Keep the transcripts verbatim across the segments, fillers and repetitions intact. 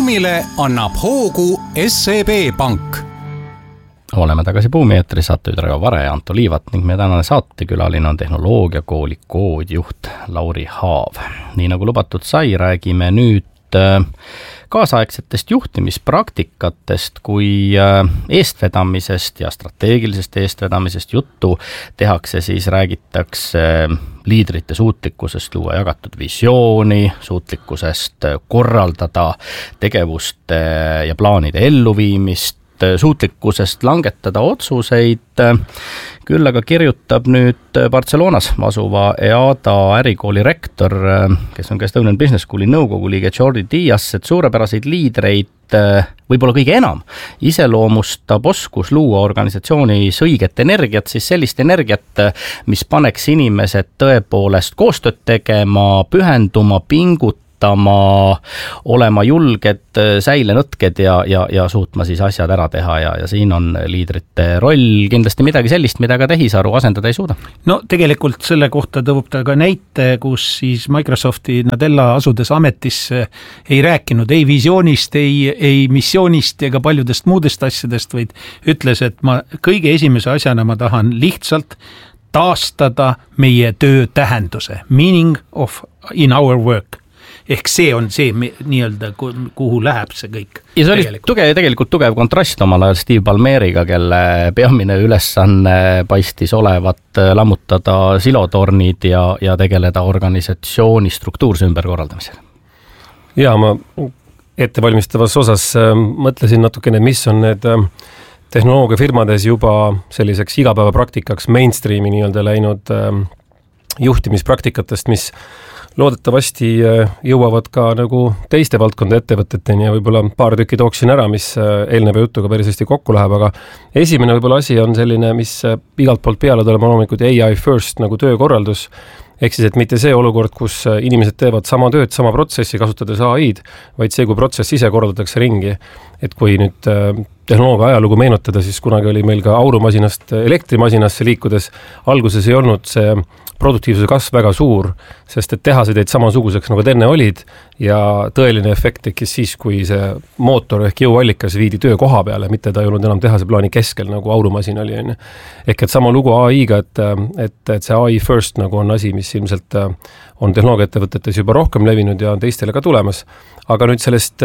buumile annab hoogu S E B Pank. Oleme tagasi Buumi-eetris, saatejuht Raivo Vare ja Anto Liivat ning meie tänane saatekülaline on tehnoloogiakooli koodjuht Lauri Haav. Nii nagu lubatud sai, räägime nüüd kaasaegsetest juhtimispraktikatest, kui eestvedamisest ja strateegilisest eestvedamisest juttu tehakse, siis räägitakse liidrite suutlikkusest luua jagatud visiooni, suutlikkusest korraldada tegevuste ja plaanide elluviimist, suutlikkusest langetada otsuseid. Küll aga kirjutab nüüd Barcelonas asuva E A D A ärikooli rektor, kes on ka Estonian Business Schooli nõukogu liige Jordi Dias, et suurepäraseid liidreid võib-olla kõige enam iseloomustab oskus luua organisatsioonis õiget energiat, siis sellist energiat, mis paneks inimesed tõepoolest koostööd tegema, pühenduma, pingutama, olema julged, säilenõtked ja, ja, ja suutma siis asjad ära teha ja, ja siin on liidrite roll kindlasti midagi sellist, mida ka tehisaru asendada ei suuda. No tegelikult selle kohta tõvub ta ka näite, kus siis Microsofti Nadella asudes ametisse ei rääkinud ei visioonist, ei, ei missioonist ega paljudest muudest asjadest, vaid ütles, et ma kõige esimese asjana ma tahan lihtsalt taastada meie töö tähenduse, meaning of in our work. Ehk see on see nii-öelda, kuhu läheb see kõik. Ja see oli tugev, tegelikult tugev kontrast omal ajal Steve Ballmeriga, kelle peamine ülesanne paistis olevat lammutada silotornid ja, ja tegeleda organisatsiooni struktuurse ümberkorraldamisel. Ja ma ettevalmistavas osas mõtlesin natukene, mis on need tehnoloogiafirmades juba selliseks igapäevapraktikaks mainstreami nii-öelda läinud juhtimispraktikatest, mis loodetavasti jõuavad ka nagu teiste valdkonda ettevõteteni ja võib-olla paar tükki tooksin ära, mis eelneva jutuga päris hästi kokku läheb, aga esimene võib-olla asi on selline, mis igalt poolt peale tuleb loomulikult A I first nagu töökorraldus, ehk siis, et mitte see olukord, kus inimesed teevad sama tööd, sama protsessi kasutades A I-d, vaid see, kui protsess ise korraldatakse ringi. Et kui nüüd tehnoloogia ajalugu meenutada, siis kunagi oli meil ka aurumasinast elektrimasinasse liikudes, alguses ei olnud see produktiivsuse kasv väga suur, sest et tehased jäid samasuguseks nagu enne olid ja tõeline efekt tekkis siis, kui see mootor ehk jõuallikas viidi töö koha peale, mitte ta ei olnud enam tehase plaani keskel, nagu aurumasin oli. Ehk et sama lugu A I-ga, et, et, et see A I first nagu on asi, mis ilmselt on tehnoloogiaettevõtetes juba rohkem levinud ja on teistele ka tulemas. Aga nüüd sellest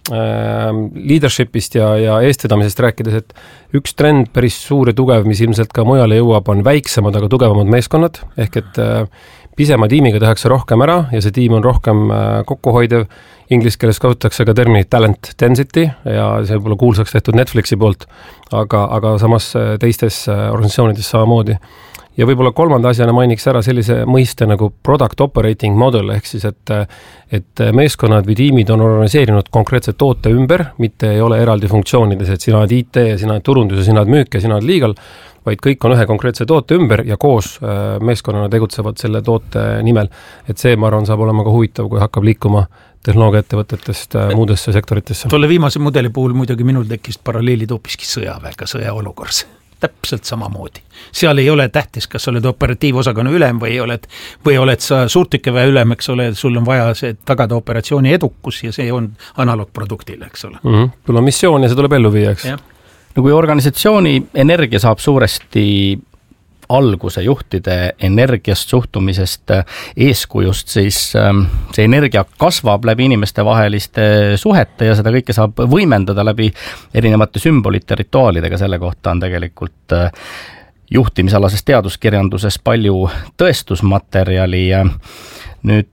leadershipist ja, ja eestvedamisest rääkides, et üks trend päris suur ja tugev, mis ilmselt ka mujale jõuab, on väiksemad, aga tugevamad meeskonnad, ehk et pisema tiimiga tehakse rohkem ära ja see tiim on rohkem kokkuhoidev. Inglise keeles kasutatakse ka terminit talent density ja see võib-olla kuulsaks tehtud Netflixi poolt, aga, aga samas teistes organisatsioonides samamoodi. Ja võib-olla kolmanda asjana mainiks ära sellise mõiste nagu product operating model, ehk siis, et, et meeskonnad või tiimid on organiseerinud konkreetselt toote ümber, mitte ei ole eraldi funktsioonides, et sina oled I T ja sina oled turundus ja sina oled müük ja sina oled legal, vaid kõik on ühe konkreetse toote ümber ja koos meeskonnana tegutsevad selle toote nimel. Et see, ma arvan, saab olema ka huvitav, kui hakkab liikuma tehnoloogiaettevõtetest muudesse sektoritesse. Tolle viimase mudeli puhul muidugi minul tekkis paralleelid hoopiski sõjaväega, sõjaolukorras. Täpselt samamoodi. Seal ei ole tähtis, kas oled operatiivosakonna ülem või oled, või oled sa suurtükeväe ülem, eks ole, sul on vaja see tagada operatsiooni edukus ja see on analoogproduktile, eks ole. Mm-hmm. Sul on missioon ja see tuleb ellu viia, eks? No kui organisatsiooni energia saab suuresti alguse juhtide energiast, suhtumisest, eeskujust, siis see energia kasvab läbi inimeste vaheliste suhete ja seda kõike saab võimendada läbi erinevate sümbolite, rituaalidega. Selle kohta on tegelikult juhtimisalasest teaduskirjanduses palju tõestusmaterjali. Nüüd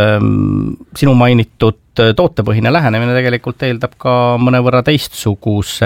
sinu mainitud tootepõhine lähenemine tegelikult eeldab ka mõnevõrra teistsuguse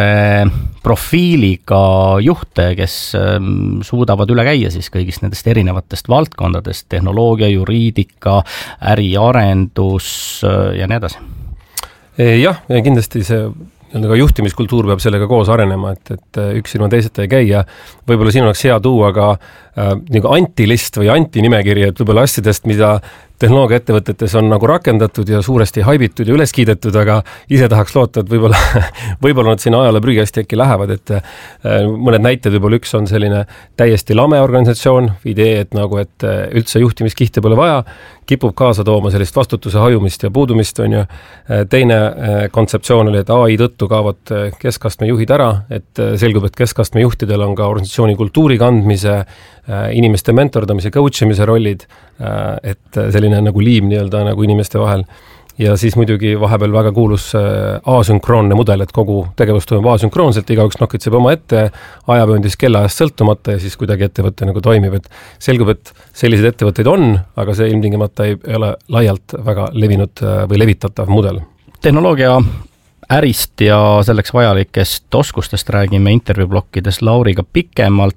profiiliga juhte, kes suudavad üle käia siis kõigist nendest erinevatest valdkondadest, tehnoloogia, juriidika, äriarendus ja nii edasi. Jah, ja kindlasti see ka juhtimiskultuur peab sellega koos arenema, et, et üks ilma teiseta ei käi ja võib-olla siin oleks hea tuua ka äh, nagu antilist või antinimekiri, et võib-olla asjadest, mida tehnoloogiaettevõtetes on nagu rakendatud ja suuresti haibitud ja üles kiidetud, aga ise tahaks loota, et võib-olla, võib-olla nad sinna ajale prügikasti äkki lähevad, et mõned näited, võib-olla üks on selline täiesti lame organisatsioon, idee, et nagu, et üldse juhtimiskihte pole vaja, kipub kaasa tooma sellist vastutuse hajumist ja puudumist, on ju. Teine kontseptsioon oli, et A I tõttu kaovad keskastme juhid ära, et selgub, et keskastme juhtidel on ka organisatsiooni kultuuri kandmise, inimeste mentordamise, coach imise rollid, et selline nagu liim nii-öelda nagu inimeste vahel. Ja siis muidugi vahepeal väga kuulus asünkroonne mudel, et kogu tegevus toimub asünkroonselt, igaüks nokitseb oma ette, ajavööndis kellaajast sõltumata ja siis kuidagi ettevõte nagu toimib, et selgub, et selliseid ettevõtteid on, aga see ilmtingimata ei ole laialt väga levinud või levitatav mudel. Tehnoloogia ärist ja selleks vajalikest oskustest räägime intervjuublokkides Lauriga pikemalt,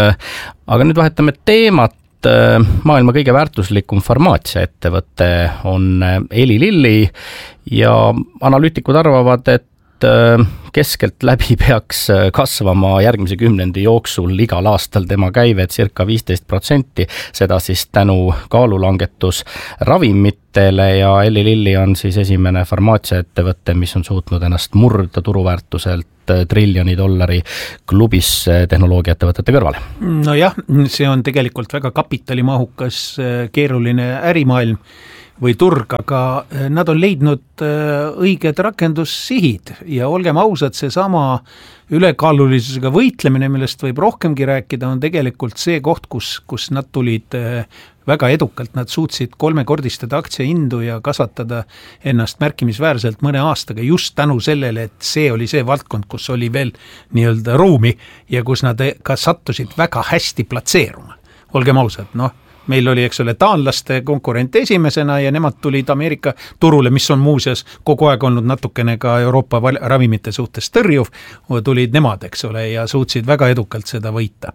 aga nüüd vahetame teemat. Maailma kõige väärtuslikum farmaatsiaettevõte on Eli Lilly ja analüütikud arvavad, et keskelt läbi peaks kasvama järgmise kümnendi jooksul igal aastal tema käive circa viisteist protsenti, seda siis tänu kaalulangetus ravimitele ja Eli Lilly on siis esimene farmaatsiaettevõte, mis on suutnud ennast murda turuväärtuselt triljoni dollari klubis tehnoloogiaettevõtete kõrvale. No jah, see on tegelikult väga kapitalimahukas keeruline ärimaailm või turg, aga nad on leidnud õiged rakendussihid ja olgem ausad, see sama ülekaalulisusega võitlemine, millest võib rohkemgi rääkida, on tegelikult see koht, kus, kus nad tulid väga edukalt, nad suutsid kolmekordistada aktsiahindu ja kasvatada ennast märkimisväärselt mõne aastaga just tänu sellele, et see oli see valdkond, kus oli veel nii-öelda ruumi ja kus nad ka sattusid väga hästi platseeruma. Olgem ausad, noh, meil oli, eks ole, taanlaste konkurent esimesena ja nemad tulid Ameerika turule, mis on muuseas kogu aeg olnud natukene ka Euroopa ravimite suhtes tõrjuv, tulid nemad, eks ole, ja suutsid väga edukalt seda võita.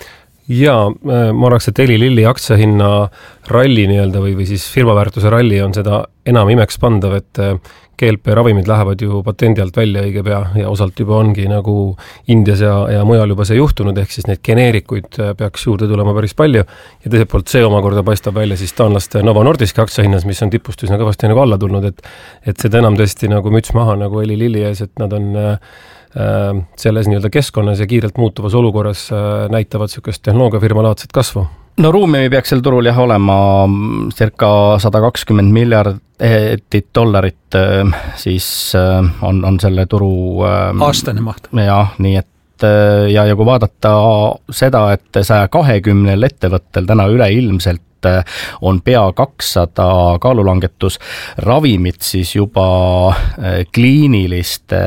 Ja ma arvaks, et Eli Lilly aktsiahinna ralli nii-öelda või, või siis firmaväärtuse ralli on seda enam imeks pandav, et G L P ravimid lähevad ju patendi alt välja õige pea ja osalt juba ongi nagu Indias ja, ja mujal juba see juhtunud, ehk siis neid geneerikuid peaks juurde tulema päris palju ja teiselt poolt see omakorda paistab välja siis taanlaste Novo Nordiski aktsiahinnas, mis on tipust üsna kõvasti nagu alla tulnud, et, et seda enam tõesti nagu müts maha nagu Eli Lilly ees, et nad on selles nii-öelda keskkonnas ja kiirelt muutuvas olukorras näitavad niisugust tehnoloogiafirma laadset kasvu. No ruumi peaks seal turul jah olema circa sada kakskümmend miljardit dollarit, siis on, on selle turu aastane maht. Jah, nii et ja, ja kui vaadata seda, et saja kahekümnel ettevõttel täna üleilmselt on pea kakssada kaalulangetus ravimit, siis juba kliiniliste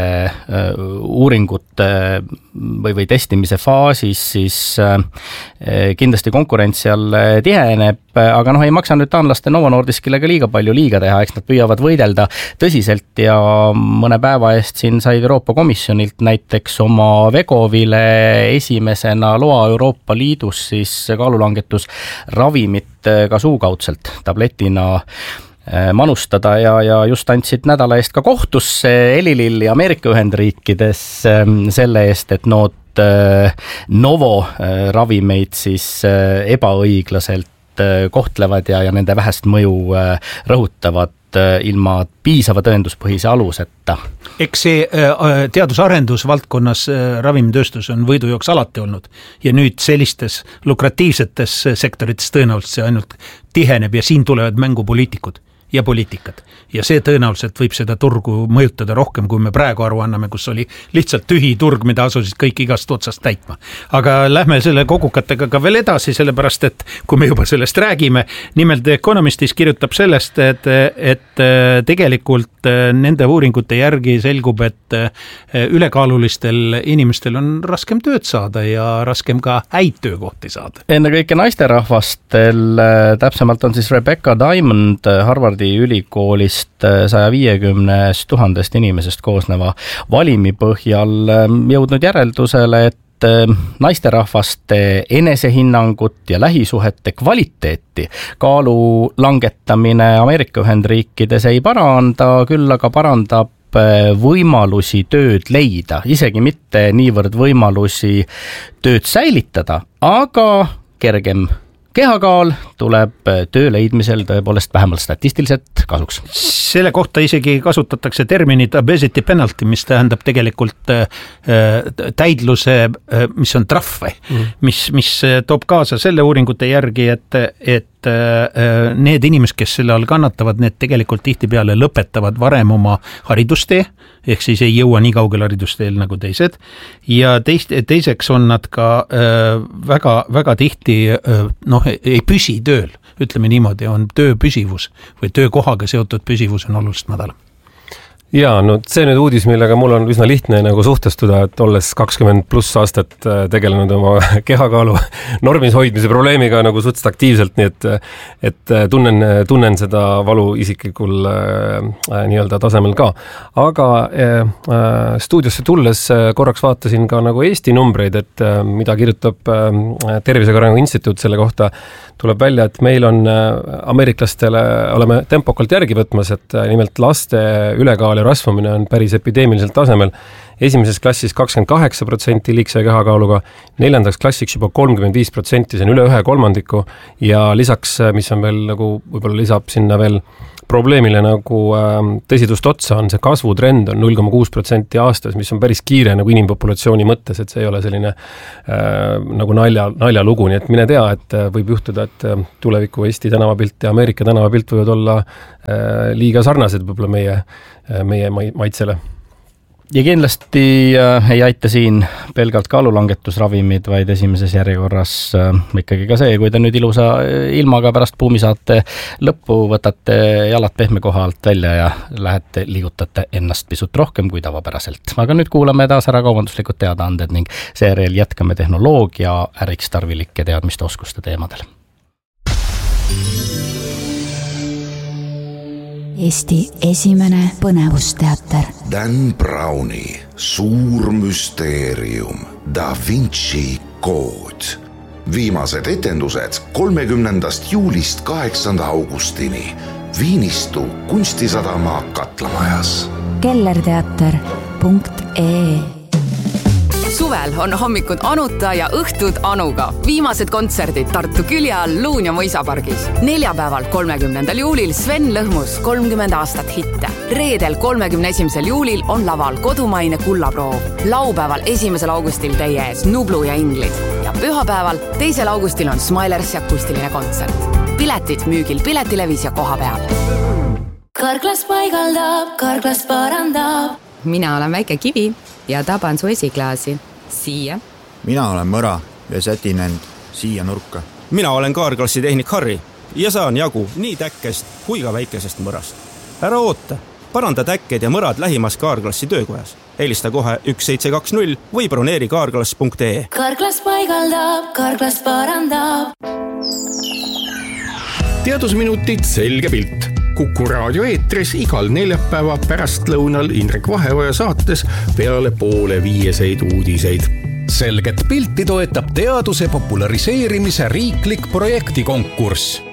uuringute või, või testimise faasis, siis kindlasti konkurents seal tiheneb, aga noh, ei maksa nüüd taanlaste Novo Nordiskile ka liiga palju liiga teha, eks nad püüavad võidelda tõsiselt ja mõne päeva eest siin said Euroopa Komisjonilt näiteks oma Vegovile esimesena loa Euroopa Liidus siis kaalulangetus ravi ka suukaudselt tabletina manustada ja, ja just andsid nädala eest ka kohtusse Eli Lilly Ameerika Ühendriikides selle eest, et nood Novo ravimeid siis ebaõiglaselt kohtlevad ja, ja nende vähest mõju rõhutavad ilma piisava tõenduspõhise aluseta. Eks see teadusarendus valdkonnas ravimitööstus on võidujooks alati olnud ja nüüd sellistes lukratiivsetes sektorites tõenäoliselt see ainult tiheneb ja siin tulevad mängu poliitikud ja poliitikad. Ja see tõenäoliselt võib seda turgu mõjutada rohkem, kui me praegu aru anname, kus oli lihtsalt tühi turg, mida asusid kõik igast otsast täitma. Aga lähme selle kogukatega ka veel edasi, sellepärast, et kui me juba sellest räägime, nimelt Economistis kirjutab sellest, et, et tegelikult nende uuringute järgi selgub, et ülekaalulistel inimestel on raskem tööd saada ja raskem ka häid töökohti saada. Enne kõike naisterahvastel, täpsemalt on siis Rebecca Diamond Harvardi ülikoolist saja viiekümnest tuhandest inimesest koosneva valimi põhjal jõudnud järeldusele, et naisterahvaste enesehinnangut ja lähisuhete kvaliteeti kaalu langetamine Ameerika Ühendriikides ei paranda, küll aga parandab võimalusi tööd leida, isegi mitte niivõrd võimalusi tööd säilitada, aga kergem kehakaal tuleb töö leidmisel tõepoolest vähemalt statistiliselt kasuks. Selle kohta isegi kasutatakse terminit obesity penalty, mis tähendab tegelikult täidluse, mis on trahve, mm. mis, mis toob kaasa selle uuringute järgi, et, et need inimesed, kes selle all kannatavad, need tegelikult tihtipeale lõpetavad varem oma haridustee, ehk siis ei jõua nii kaugel haridusteel nagu teised, ja teist, teiseks on nad ka väga, väga tihti noh, ei püsi tööl, ütleme niimoodi, on töö püsivus või töökohaga seotud püsivus on oluliselt madalam. Jaa, no see nüüd uudis, millega mul on üsna lihtne nagu suhtestuda, et olles kakskümmend pluss aastat tegelenud oma kehakaalu normis hoidmise probleemiga nagu suhteliselt aktiivselt, nii et, et tunnen, tunnen seda valu isiklikul äh, nii-öelda tasemel ka. Aga äh, stuudiosse tulles korraks vaatasin ka nagu Eesti numbreid, et äh, mida kirjutab äh, Tervise Arengu Instituut selle kohta, tuleb välja, et meil on äh, ameeriklastele, oleme tempokalt järgi võtmas, et äh, nimelt laste ülekaal ja rasvumine on päris epideemiliselt tasemel. Esimeses klassis kakskümmend kaheksa protsenti liigse kehakaaluga, neljandaks klassiks juba kolmkümmend viis protsenti, see on üle ühe kolmandiku ja lisaks, mis on veel nagu, võib-olla lisab sinna veel probleemile nagu äh, tõsidust otsa, on see kasvutrend on null koma kuus protsenti aastas, mis on päris kiire nagu inimpopulatsiooni mõttes, et see ei ole selline äh, nagu nalja, naljalugu, nii et mine tea, et äh, võib juhtuda, et äh, tuleviku Eesti tänavapilt ja Ameerika tänavapilt võivad olla äh, liiga sarnased võib-olla meie, äh, meie maitsele. Ja kindlasti äh, ei aita siin pelgalt kaalulangetusravimid, vaid esimeses järjekorras äh, ikkagi ka see, kui te nüüd ilusa ilmaga pärast buumisaate lõppu võtate jalad pehme koha alt välja ja lähete, liigutate ennast pisut rohkem kui tavapäraselt. Aga nüüd kuulame taas ära kaubanduslikud teadaanded ning seejärel jätkame tehnoloogia äriks tarvilike teadmiste oskuste teemadel. Eesti esimene põnevusteater. Dan Browni suur müsteerium, Da Vinci kood. Viimased etendused kolmekümnendast juulist kaheksanda augustini Viinistu kunstisadama Katlamajas. kellerteater punkt ee Suvel on hommikud Anuta ja õhtud Anuga. Viimased kontserdid Tartu külje all Luun ja Mõisapargis. Neljapäeval kolmekümnendal juulil Sven Lõhmus kolmkümmend aastat hitte. Reedel kolmekümne esimesel juulil on laval kodumaine Kullaproov. Laupäeval esimesel augustil teie ees Nublu ja Inglid. Ja pühapäeval teisel augustil on Smilers ja akustiline kontsert. Piletid müügil Piletilevis ja koha peal. Karklas paigaldab, karklas parandab. Mina olen väike kivi ja taban su esiklaasi. Siia. Mina olen mõra ja sätin end siia nurka. Mina olen Kaarklassi tehnik Harri ja saan jagu nii täkkest kui ka väikesest mõrast. Ära oota, paranda täkked ja mõrad lähimas Kaarklassi töökojas. Helista kohe üks seitse kaks null või broneeri kaarklass punkt ee. Karklas paigaldab, karklas parandab. Teadusminutid selge pilt. Kuku raadio eetris igal neljapäeva pärastlõunal Indrek Vaheoja saates peale poole viieseid uudiseid. Selget pilti toetab teaduse populariseerimise riiklik projektikonkurss.